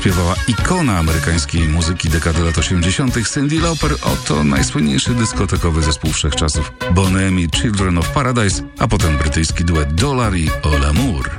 śpiewała ikona amerykańskiej muzyki dekady lat 80. Cyndi Lauper. Oto najsłynniejszy dyskotekowy zespół wszechczasów. Bon Ami, Children of Paradise, a potem brytyjski duet Dollar i All Amour.